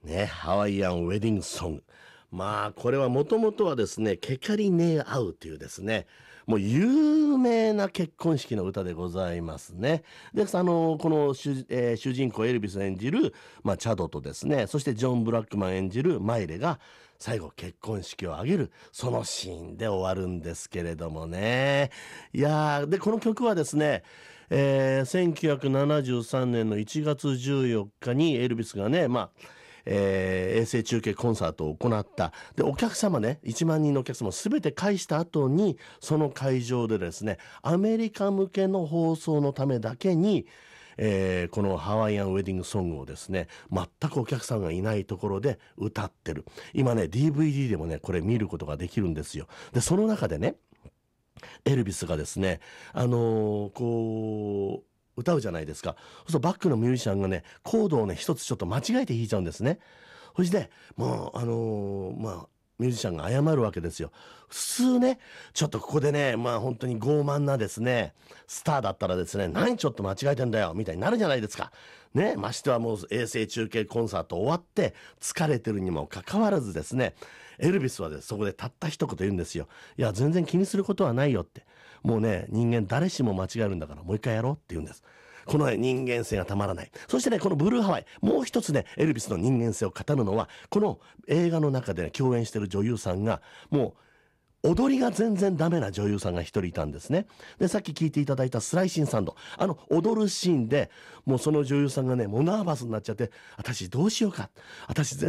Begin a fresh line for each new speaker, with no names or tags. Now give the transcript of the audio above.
ね、ハワイアンウェディングソング。まあ、これはもともとはですね、ケカリネーアウというですね、もう有名な結婚式の歌でございますね。で、この主人公エルビス演じる、チャドとですね、そしてジョン・ブラックマン演じるマイレが、最後結婚式を挙げる、そのシーンで終わるんですけれどもね。いやー、で、この曲はですね、1973年の1月14日にエルビスがね、衛星中継コンサートを行った。で、お客様ね、1万人のお客様すべて返した後に、その会場でですね、アメリカ向けの放送のためだけに、このハワイアンウェディングソングをですね、全くお客さんがいないところで歌ってる。今ね、DVD でもね、これ見ることができるんですよ。で、その中でね、エルビスがですね、歌うじゃないですか。そうするとバックのミュージシャンがね、コードをね、一つちょっと間違えて弾いちゃうんですね。そして、もう、ミュージシャンが謝るわけですよ。普通ね、ちょっとここでね、本当に傲慢なですね、スターだったらですね、何ちょっと間違えてんだよ、みたいになるじゃないですか。ね、ましてはもう衛星中継コンサート終わって、疲れてるにもかかわらずですね、エルビスはです、そこでたった一言言うんですよ。いや、全然気にすることはないよって。もうね、人間誰しも間違えるんだから、もう一回やろうって言うんです。この、人間性がたまらない。そしてね、このブルーハワイ、もう一つね、エルビスの人間性を語るのは、この映画の中で、ね、共演してる女優さんが、もう、踊りが全然ダメな女優さんが一人いたんですね。で、さっき聞いていただいたスライシンサンド。踊るシーンで、もうその女優さんがね、もうナーバスになっちゃって、私どうしようか。私